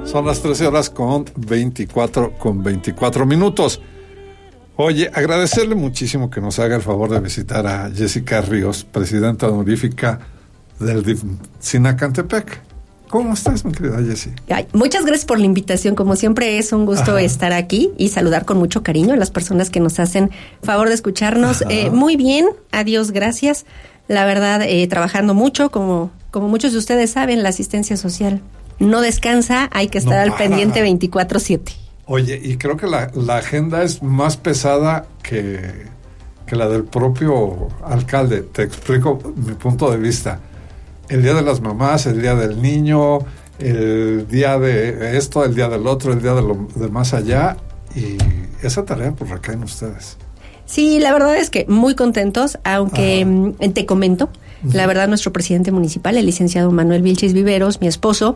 Son las 13 horas con 24 minutos. Oye, agradecerle muchísimo que nos haga el favor de visitar a Jessica Ríos, presidenta honorífica del DIF Sinacantepec. ¿Cómo estás, mi querida Jessy? Muchas gracias por la invitación. Como siempre, es un gusto estar aquí y saludar con mucho cariño a las personas que nos hacen favor de escucharnos. Muy bien, adiós, gracias. La verdad, trabajando mucho, como muchos de ustedes saben, la asistencia social no descansa, hay que estar al pendiente 24/7. Oye, y creo que la agenda es más pesada que la del propio alcalde. Te explico mi punto de vista. El día de las mamás, el día del niño, el día de esto, el día del otro, el día de más allá, y esa tarea pues recae en ustedes. Sí, la verdad es que muy contentos, aunque te comento, la verdad nuestro presidente municipal, el licenciado Manuel Vilchis Viveros, mi esposo,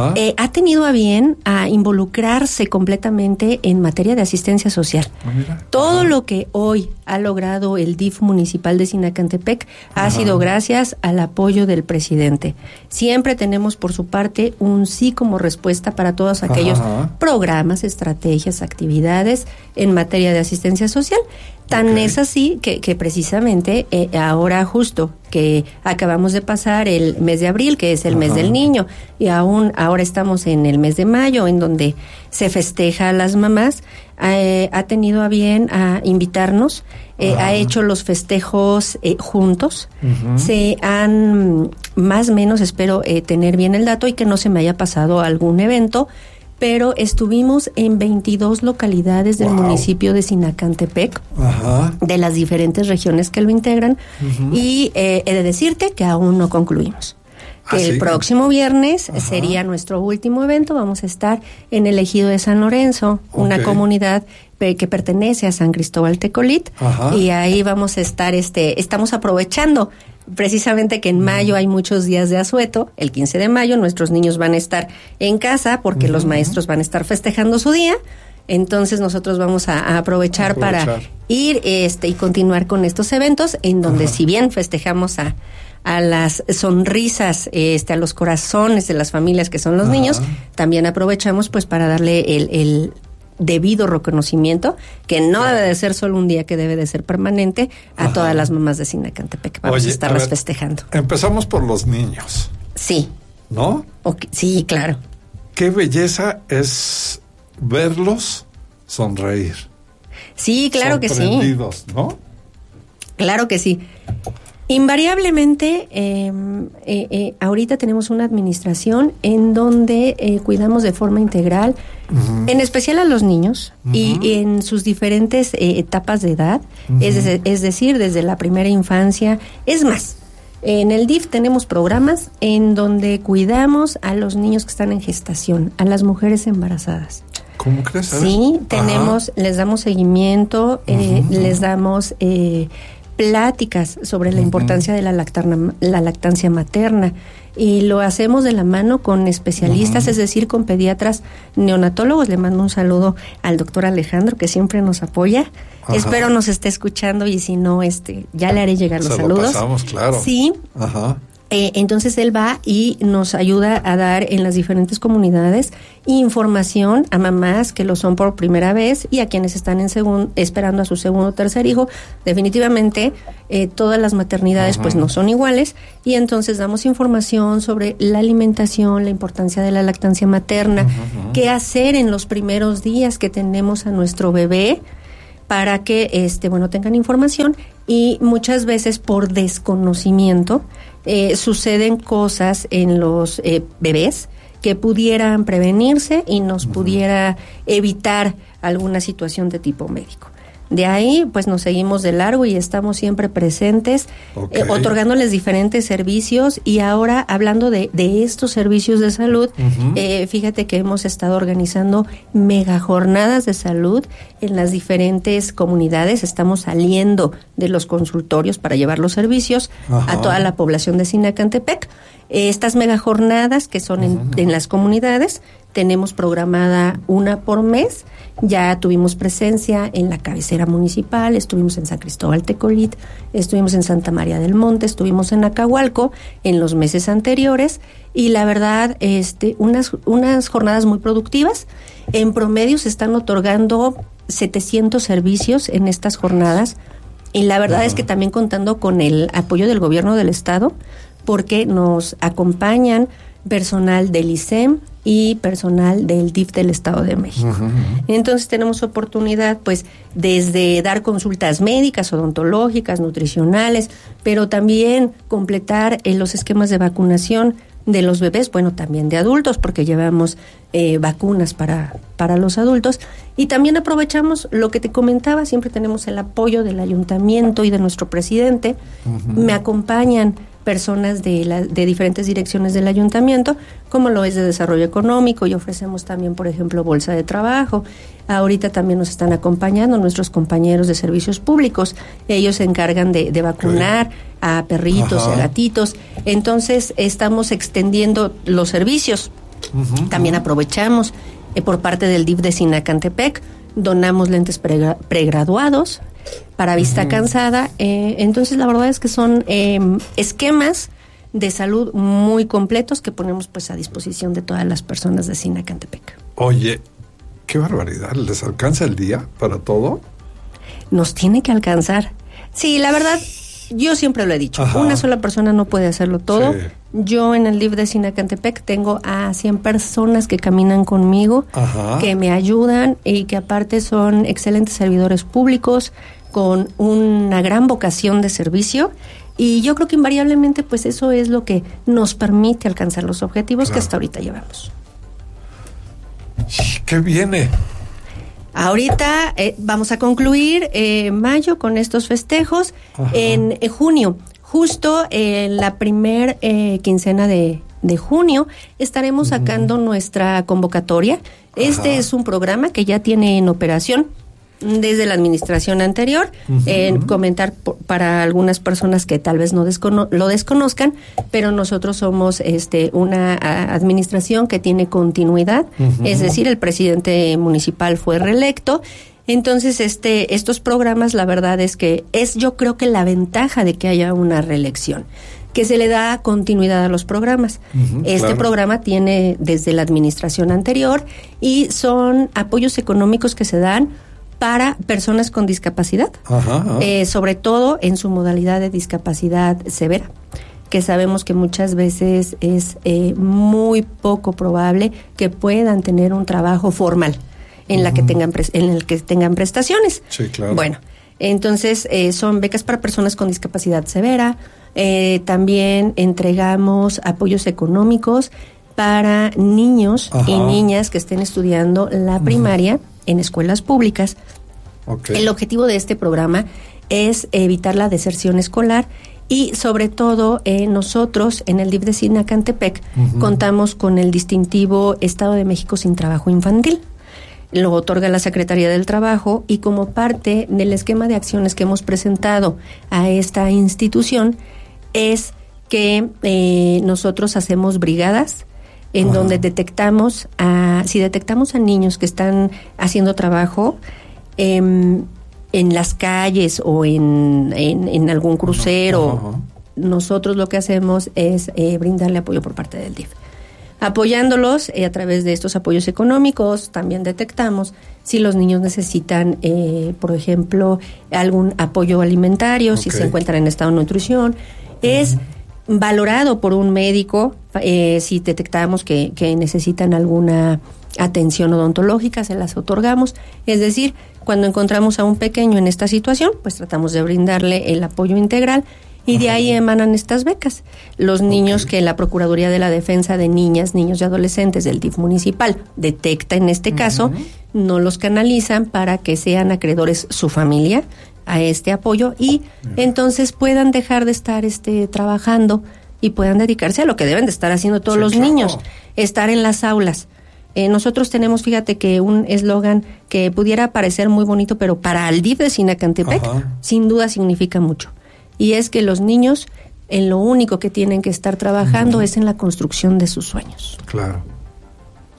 ha tenido a bien a involucrarse completamente en materia de asistencia social. Todo lo que hoy ha logrado el DIF municipal de Sinacantepec ha sido gracias al apoyo del presidente. Siempre tenemos por su parte un sí como respuesta para todos aquellos programas, estrategias, actividades en materia de asistencia social. Tan es así que precisamente ahora justo que acabamos de pasar el mes de abril, que es el mes del niño, y ahora estamos en el mes de mayo, en donde se festeja a las mamás, ha tenido a bien a invitarnos, ha hecho los festejos juntos, se han, más o menos, espero tener bien el dato y que no se me haya pasado algún evento, pero estuvimos en 22 localidades del municipio de Sinacantepec, de las diferentes regiones que lo integran, y he de decirte que aún no concluimos. Que el próximo viernes sería nuestro último evento. Vamos a estar en el ejido de San Lorenzo, una comunidad que pertenece a San Cristóbal Tecolit, y ahí vamos a estar, estamos aprovechando precisamente que en mayo hay muchos días de asueto. El 15 de mayo nuestros niños van a estar en casa porque los maestros van a estar festejando su día. Entonces nosotros vamos a aprovechar para ir y continuar con estos eventos en donde si bien festejamos a las sonrisas, a los corazones de las familias que son los niños, también aprovechamos pues para darle el debido reconocimiento, que no debe de ser solo un día, que debe de ser permanente, a todas las mamás de Sinacantepec. Vamos a estarlas festejando. Empezamos por los niños. Sí. ¿No? Sí, claro. Qué belleza es verlos sonreír. Sí, claro que sí. Sorprendidos, ¿no? Claro que sí. Invariablemente, ahorita tenemos una administración en donde cuidamos de forma integral, en especial a los niños, y en sus diferentes etapas de edad, es decir, desde la primera infancia. Es más, en el DIF tenemos programas en donde cuidamos a los niños que están en gestación, a las mujeres embarazadas. ¿Cómo crees? Sí, les damos seguimiento, les damos pláticas sobre la importancia de la lactancia materna, y lo hacemos de la mano con especialistas, es decir, con pediatras neonatólogos. Le mando un saludo al doctor Alejandro, que siempre nos apoya. Espero nos esté escuchando, y si no, ya le haré llegar los saludos. Lo pasamos, claro. Sí. Entonces él va y nos ayuda a dar en las diferentes comunidades información a mamás que lo son por primera vez y a quienes están esperando a su segundo o tercer hijo. Definitivamente todas las maternidades pues no son iguales, y entonces damos información sobre la alimentación, la importancia de la lactancia materna, qué hacer en los primeros días que tenemos a nuestro bebé, para que tengan información. Y muchas veces por desconocimiento suceden cosas en los bebés que pudieran prevenirse y nos pudiera evitar alguna situación de tipo médico. De ahí, pues nos seguimos de largo y estamos siempre presentes, otorgándoles diferentes servicios. Y ahora, hablando de estos servicios de salud, fíjate que hemos estado organizando mega jornadas de salud en las diferentes comunidades. Estamos saliendo de los consultorios para llevar los servicios a toda la población de Sinacantepec. Estas mega jornadas que son en las comunidades tenemos programada una por mes. Ya tuvimos presencia en la cabecera municipal, estuvimos en San Cristóbal Tecolit, estuvimos en Santa María del Monte, estuvimos en Acahualco en los meses anteriores, y la verdad, unas jornadas muy productivas. En promedio se están otorgando 700 servicios en estas jornadas, y la verdad es que también contando con el apoyo del gobierno del estado, porque nos acompañan personal del ISEM y personal del DIF del Estado de México. Entonces tenemos oportunidad, pues, desde dar consultas médicas, odontológicas, nutricionales, pero también completar los esquemas de vacunación de los bebés, bueno, también de adultos, porque llevamos vacunas para los adultos, y también aprovechamos lo que te comentaba, siempre tenemos el apoyo del ayuntamiento y de nuestro presidente. Me acompañan personas de diferentes direcciones del ayuntamiento, como lo es de desarrollo económico, y ofrecemos también, por ejemplo, bolsa de trabajo. Ahorita también nos están acompañando nuestros compañeros de servicios públicos. Ellos se encargan de vacunar a perritos, a gatitos. Entonces, estamos extendiendo los servicios. También aprovechamos por parte del DIF de Sinacantepec, donamos lentes pregraduados para vista cansada. Entonces, la verdad es que son esquemas de salud muy completos que ponemos, pues, a disposición de todas las personas de Sinacantepec. Oye, qué barbaridad, ¿les alcanza el día para todo? Nos tiene que alcanzar. Sí, la verdad, yo siempre lo he dicho, una sola persona no puede hacerlo todo. Sí. Yo en el DIF de Sinacantepec tengo a 100 personas que caminan conmigo, que me ayudan y que aparte son excelentes servidores públicos con una gran vocación de servicio, y yo creo que invariablemente, pues, eso es lo que nos permite alcanzar los objetivos que hasta ahorita llevamos. ¿Qué viene? Ahorita vamos a concluir mayo con estos festejos. En junio, justo en la primer quincena de junio, estaremos sacando nuestra convocatoria. Este es un programa que ya tiene en operación desde la administración anterior. Comentar para algunas personas que tal vez no lo desconozcan, pero nosotros somos una administración que tiene continuidad, es decir, el presidente municipal fue reelecto. Entonces, estos programas, la verdad es que yo creo que la ventaja de que haya una reelección, que se le da continuidad a los programas. Programa tiene desde la administración anterior, y son apoyos económicos que se dan para personas con discapacidad, sobre todo en su modalidad de discapacidad severa, que sabemos que muchas veces es muy poco probable que puedan tener un trabajo formal en el que tengan prestaciones. Sí, claro. Bueno, entonces son becas para personas con discapacidad severa. También entregamos apoyos económicos para niños y niñas que estén estudiando la primaria en escuelas públicas. El objetivo de este programa es evitar la deserción escolar, y sobre todo nosotros en el DIF de Sinacantepec contamos con el distintivo Estado de México sin trabajo infantil. Lo otorga la Secretaría del Trabajo, y como parte del esquema de acciones que hemos presentado a esta institución es que nosotros hacemos brigadas en donde si detectamos a niños que están haciendo trabajo en las calles o en algún crucero, nosotros lo que hacemos es brindarle apoyo por parte del DIF. Apoyándolos a través de estos apoyos económicos, también detectamos si los niños necesitan, por ejemplo, algún apoyo alimentario, si se encuentran en estado de nutrición. Es valorado por un médico si detectamos que necesitan alguna atención odontológica, se las otorgamos. Es decir, cuando encontramos a un pequeño en esta situación, pues tratamos de brindarle el apoyo integral, y de ahí emanan estas becas. Los niños que la Procuraduría de la Defensa de Niñas, Niños y Adolescentes del DIF municipal detecta en este caso, no los canalizan para que sean acreedores su familia a este apoyo, y entonces puedan dejar de estar trabajando y puedan dedicarse a lo que deben de estar haciendo todos los niños, estar en las aulas. Nosotros tenemos, fíjate, que un eslogan que pudiera parecer muy bonito, pero para el DIF de Sinacantepec sin duda significa mucho, y es que los niños en lo único que tienen que estar trabajando es en la construcción de sus sueños. Claro.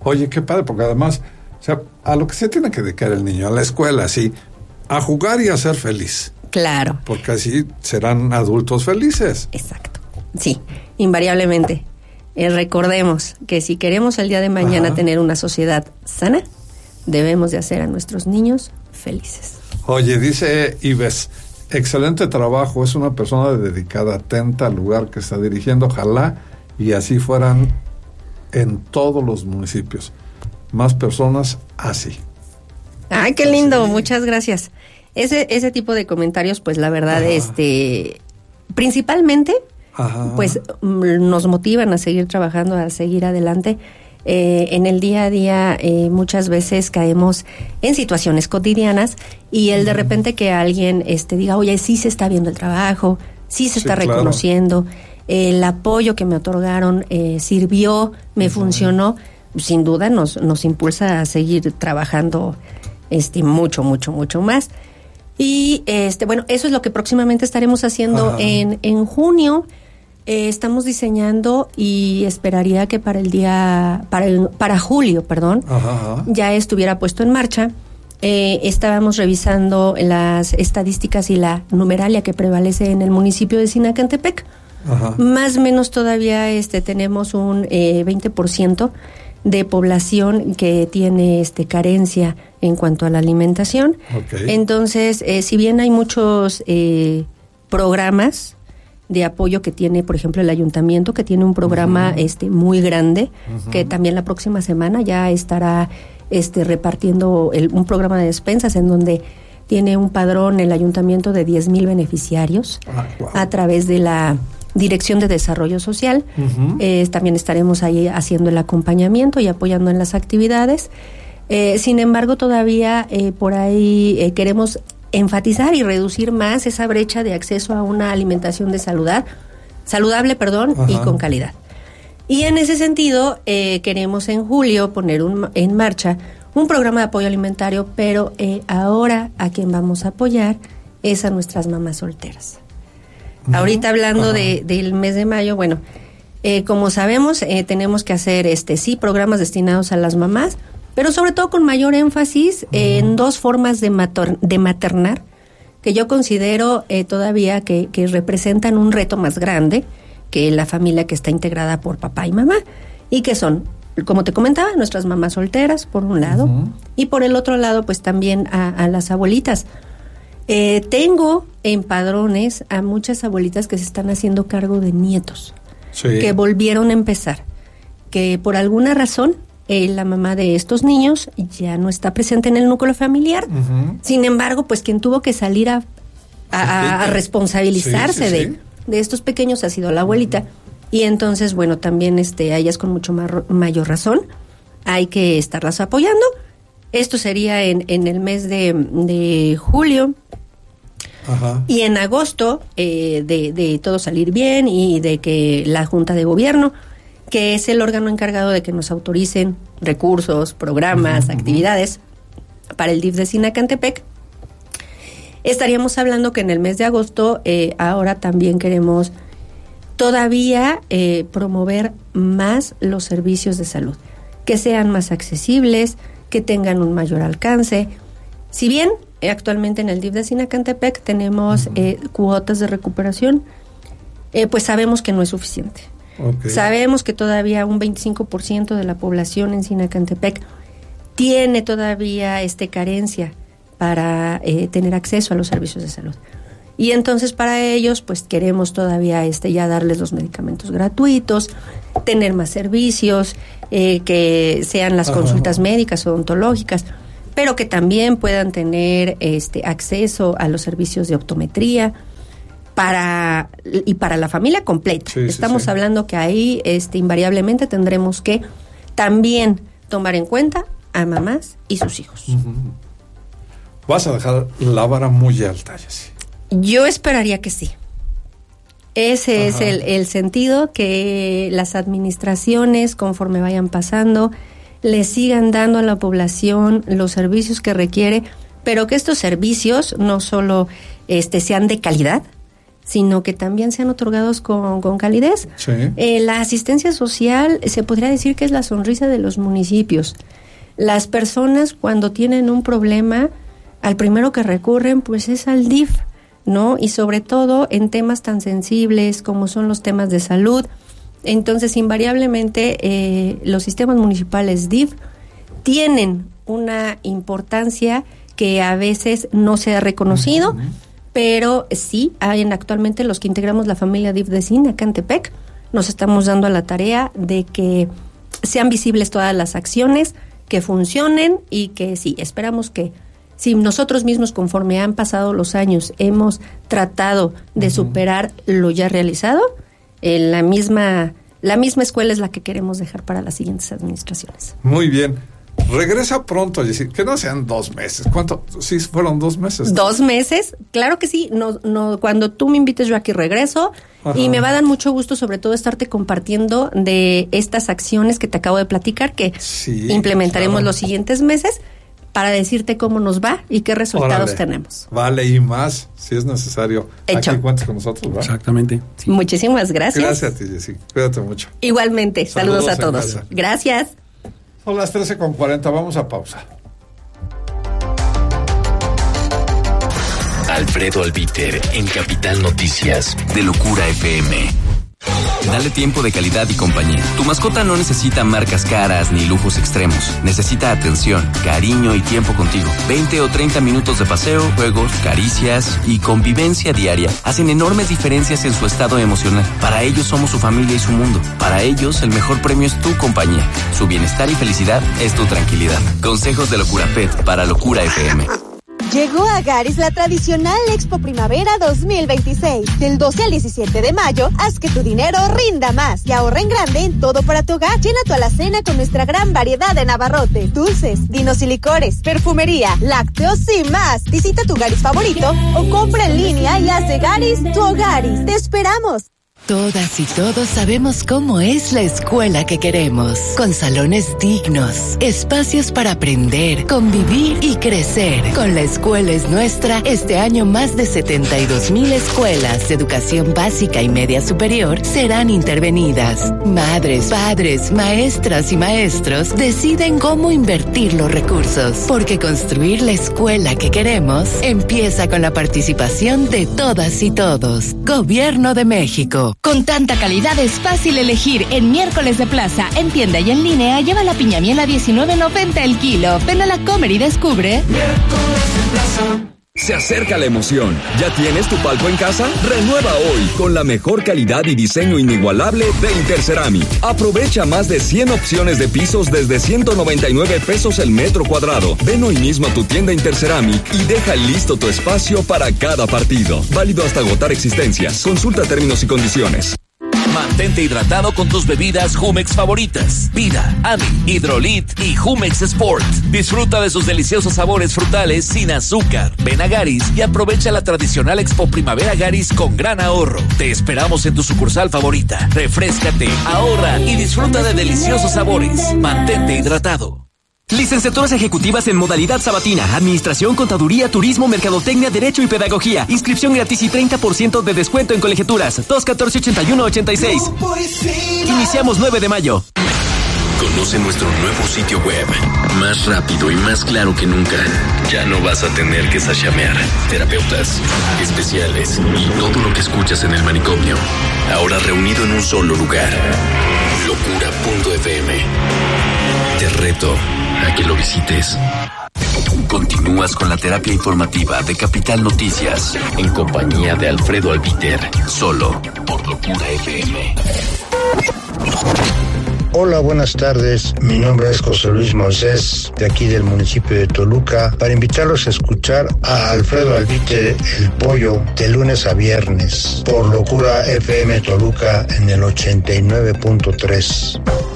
Oye, qué padre, porque además, o sea, a lo que se tiene que dedicar el niño, a la escuela, sí, a jugar y a ser feliz. Claro. Porque así serán adultos felices. Exacto. Sí, invariablemente. Recordemos que si queremos el día de mañana tener una sociedad sana, debemos de hacer a nuestros niños felices. Oye, dice Ives, excelente trabajo, es una persona dedicada, atenta al lugar que está dirigiendo, ojalá y así fueran en todos los municipios. Más personas así. Ay, qué lindo, muchas gracias. Ese tipo de comentarios, pues la verdad, principalmente, pues nos motivan a seguir trabajando, a seguir adelante. En el día a día muchas veces caemos en situaciones cotidianas y el de repente que alguien diga, oye, sí se está viendo el trabajo, sí se está reconociendo, el apoyo que me otorgaron sirvió, me funcionó, sin duda nos impulsa a seguir trabajando mucho más. Y bueno, eso es lo que próximamente estaremos haciendo en junio. Estamos diseñando y esperaría que para julio, ya estuviera puesto en marcha. Estábamos revisando las estadísticas y la numeralia que prevalece en el municipio de Sinacantepec. Más o menos todavía tenemos un 20% de población que tiene carencia en cuanto a la alimentación. Entonces, si bien hay muchos programas de apoyo que tiene, por ejemplo, el ayuntamiento, que tiene un programa muy grande, que también la próxima semana ya estará repartiendo un programa de despensas en donde tiene un padrón el ayuntamiento de 10,000 beneficiarios a través de la Dirección de Desarrollo Social. También estaremos ahí haciendo el acompañamiento y apoyando en las actividades. Sin embargo, todavía por ahí queremos enfatizar y reducir más esa brecha de acceso a una alimentación saludable, y con calidad. Y en ese sentido, queremos en julio poner en marcha un programa de apoyo alimentario, pero ahora a quien vamos a apoyar es a nuestras mamás solteras. Ahorita hablando del mes de mayo, bueno, como sabemos, tenemos que hacer programas destinados a las mamás, pero sobre todo con mayor énfasis en dos formas de maternar, que yo considero todavía que representan un reto más grande que la familia que está integrada por papá y mamá, y que son, como te comentaba, nuestras mamás solteras, por un lado, y por el otro lado, pues también a las abuelitas. Tengo en padrones a muchas abuelitas que se están haciendo cargo de nietos, que volvieron a empezar, que por alguna razón la mamá de estos niños ya no está presente en el núcleo familiar. Sin embargo, pues quien tuvo que salir a responsabilizarse de estos pequeños ha sido la abuelita. Y entonces, bueno, también a ellas con mucho mayor razón hay que estarlas apoyando. Esto sería en el mes de julio. Y en agosto, de todo salir bien y de que la Junta de Gobierno, que es el órgano encargado de que nos autoricen recursos, programas, actividades para el DIF de Sinacantepec, estaríamos hablando que en el mes de agosto ahora también queremos todavía promover más los servicios de salud, que sean más accesibles, que tengan un mayor alcance. Si bien actualmente en el DIF de Sinacantepec tenemos cuotas de recuperación, pues sabemos que no es suficiente. Sabemos que todavía un 25% de la población en Sinacantepec tiene todavía carencia para tener acceso a los servicios de salud. Y entonces para ellos pues queremos todavía ya darles los medicamentos gratuitos, tener más servicios, que sean las consultas médicas, odontológicas, pero que también puedan tener acceso a los servicios de optometría para la familia completa. Estamos hablando que ahí invariablemente tendremos que también tomar en cuenta a mamás y sus hijos. Vas a dejar la vara muy alta, Jessy. Yo esperaría que sí. Ese es el sentido, que las administraciones, conforme vayan pasando, le sigan dando a la población los servicios que requiere, pero que estos servicios no solo sean de calidad, sino que también sean otorgados con calidez. Sí. La asistencia social se podría decir que es la sonrisa de los municipios. Las personas cuando tienen un problema, al primero que recurren pues es al DIF, ¿no? Y sobre todo en temas tan sensibles como son los temas de salud. Entonces, invariablemente, los sistemas municipales DIF tienen una importancia que a veces no se ha reconocido, pero sí, hay actualmente los que integramos la familia DIF de CIN acá en Tepec, nos estamos dando a la tarea de que sean visibles todas las acciones, que funcionen y que sí, esperamos que si nosotros mismos, conforme han pasado los años, hemos tratado de superar lo ya realizado, la misma escuela es la que queremos dejar para las siguientes administraciones. Muy bien. Regresa pronto, Jessy, que no sean 2 meses. ¿Cuánto? Sí, fueron 2 meses. 2 meses, claro que sí. No, cuando tú me invites, yo aquí regreso. Ajá. Y me va a dar mucho gusto, sobre todo, estarte compartiendo de estas acciones que te acabo de platicar, que implementaremos los siguientes meses, para decirte cómo nos va y qué resultados tenemos. Vale, y más, si es necesario. Hecho. Aquí cuentas con nosotros, ¿va? Exactamente. Sí. Muchísimas gracias. Gracias a ti, Jessy. Cuídate mucho. Igualmente. Saludos a todos. Gracias. Son las 13:40. Vamos a pausa. Alfredo Albiter en Capital Noticias de Locura FM. Dale tiempo de calidad y compañía. Tu mascota no necesita marcas caras ni lujos extremos. Necesita atención, cariño y tiempo contigo. 20 o 30 minutos de paseo, juegos, caricias y convivencia diaria hacen enormes diferencias en su estado emocional. Para ellos somos su familia y su mundo. Para ellos el mejor premio es tu compañía. Su bienestar y felicidad es tu tranquilidad. Consejos de Locura Pet para Locura FM. Llegó a Garis la tradicional Expo Primavera 2026. Del 12 al 17 de mayo, haz que tu dinero rinda más y ahorra en grande en todo para tu hogar. Llena tu alacena con nuestra gran variedad de abarrotes, dulces, vinos y licores, perfumería, lácteos y más. Visita tu Garis favorito o compra en línea y haz de Garis tu Hogaris. ¡Te esperamos! Todas y todos sabemos cómo es la escuela que queremos, con salones dignos, espacios para aprender, convivir y crecer. Con La Escuela es Nuestra, este año más de 72,000 escuelas de educación básica y media superior serán intervenidas. Madres, padres, maestras y maestros deciden cómo invertir los recursos, porque construir la escuela que queremos empieza con la participación de todas y todos. Gobierno de México. Con tanta calidad es fácil elegir. En Miércoles de Plaza, en tienda y en línea, lleva la piña miel a $19.90 el kilo. Ven a la Comer y descubre. Miércoles de Plaza. Se acerca la emoción. ¿Ya tienes tu palco en casa? Renueva hoy con la mejor calidad y diseño inigualable de Interceramic. Aprovecha más de 100 opciones de pisos desde $199 el metro cuadrado. Ven hoy mismo a tu tienda Interceramic y deja listo tu espacio para cada partido. Válido hasta agotar existencias. Consulta términos y condiciones. Mantente hidratado con tus bebidas Jumex favoritas. Vida, Ami, Hidrolit y Jumex Sport. Disfruta de sus deliciosos sabores frutales sin azúcar. Ven a Garis y aprovecha la tradicional Expo Primavera Garis con gran ahorro. Te esperamos en tu sucursal favorita. Refréscate, ahorra y disfruta de deliciosos sabores. Mantente hidratado. Licenciaturas ejecutivas en modalidad sabatina, administración, contaduría, turismo, mercadotecnia, derecho y pedagogía. Inscripción gratis y 30% de descuento en colegiaturas. 214-8186. Iniciamos 9 de mayo. Conoce nuestro nuevo sitio web. Más rápido y más claro que nunca. Ya no vas a tener que sashamear. Terapeutas, especiales y todo lo que escuchas en el manicomio. Ahora reunido en un solo lugar. Locura.fm. Te reto a que lo visites. Continúas con la terapia informativa de Capital Noticias en compañía de Alfredo Albiter, solo por Locura FM. Hola, buenas tardes. Mi nombre es José Luis Moisés, de aquí del municipio de Toluca, para invitarlos a escuchar a Alfredo Albiter, el Pollo, de lunes a viernes, por Locura FM Toluca en el 89.3.